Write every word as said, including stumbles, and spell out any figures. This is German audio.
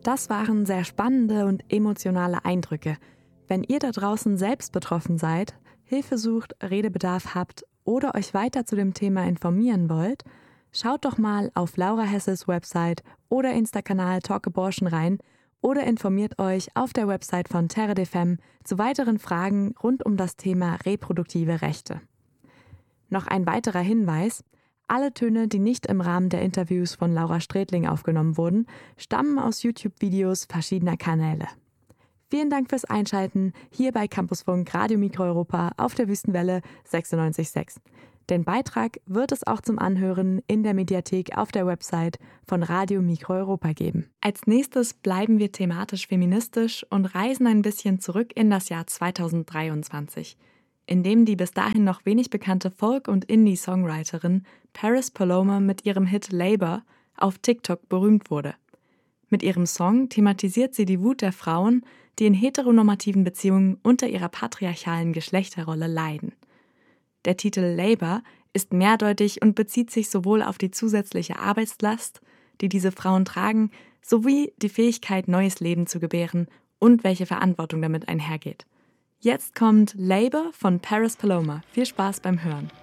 Das waren sehr spannende und emotionale Eindrücke. Wenn ihr da draußen selbst betroffen seid, Hilfe sucht, Redebedarf habt oder euch weiter zu dem Thema informieren wollt, schaut doch mal auf Laura Hesses Website oder Insta-Kanal Talk Abortion rein oder informiert euch auf der Website von Terre de Femme zu weiteren Fragen rund um das Thema reproduktive Rechte. Noch ein weiterer Hinweis: Alle Töne, die nicht im Rahmen der Interviews von Laura Strätling aufgenommen wurden, stammen aus YouTube-Videos verschiedener Kanäle. Vielen Dank fürs Einschalten hier bei Campusfunk Radio Mikroeuropa auf der Wüstenwelle sechsundneunzig Komma sechs. Den Beitrag wird es auch zum Anhören in der Mediathek auf der Website von Radio Mikroeuropa geben. Als nächstes bleiben wir thematisch feministisch und reisen ein bisschen zurück in das Jahr zweitausenddreiundzwanzig, in dem die bis dahin noch wenig bekannte Folk- und Indie-Songwriterin Paris Paloma mit ihrem Hit Labor auf TikTok berühmt wurde. Mit ihrem Song thematisiert sie die Wut der Frauen, die in heteronormativen Beziehungen unter ihrer patriarchalen Geschlechterrolle leiden. Der Titel Labor ist mehrdeutig und bezieht sich sowohl auf die zusätzliche Arbeitslast, die diese Frauen tragen, sowie die Fähigkeit, neues Leben zu gebären und welche Verantwortung damit einhergeht. Jetzt kommt Labor von Paris Paloma. Viel Spaß beim Hören.